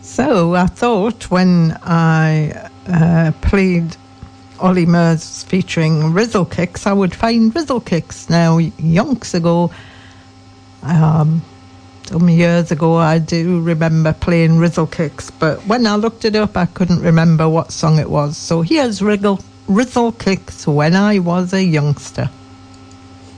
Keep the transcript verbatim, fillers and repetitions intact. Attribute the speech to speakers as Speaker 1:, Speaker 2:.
Speaker 1: So I thought when I uh, played Ollie Murs featuring Rizzle Kicks, I would find Rizzle Kicks. Now, yonks ago, um, some years ago, I do remember playing Rizzle Kicks, but when I looked it up, I couldn't remember what song it was. So here's Rizzle, Rizzle Kicks, When I Was a Youngster.